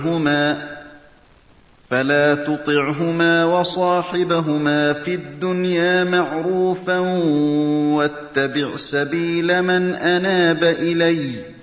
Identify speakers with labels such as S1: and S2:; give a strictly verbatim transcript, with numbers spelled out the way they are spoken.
S1: فلا تطعهما وصاحبهما في الدنيا معروفا واتبع سبيل من أناب إلي